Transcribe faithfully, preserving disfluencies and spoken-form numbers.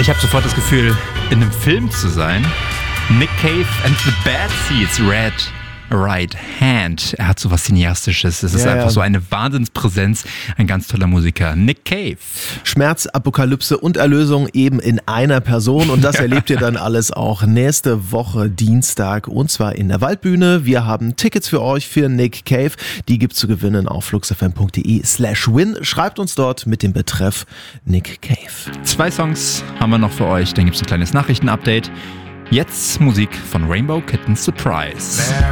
Ich habe sofort das Gefühl, in einem Film zu sein. Nick Cave and the Bad Seeds, Red Right Hand. Er hat so was Cineastisches. Es ist ja, einfach ja. so eine Wahnsinnspräsenz. Ein ganz toller Musiker. Nick Cave. Schmerz, Apokalypse und Erlösung eben in einer Person. Und das Ja. erlebt ihr dann alles auch nächste Woche Dienstag. Und zwar in der Waldbühne. Wir haben Tickets für euch für Nick Cave. Die gibt's zu gewinnen auf fluxfm.de slash win. Schreibt uns dort mit dem Betreff Nick Cave. Zwei Songs haben wir noch für euch. Dann gibt's ein kleines Nachrichtenupdate. Jetzt Musik von Rainbow Kitten Surprise.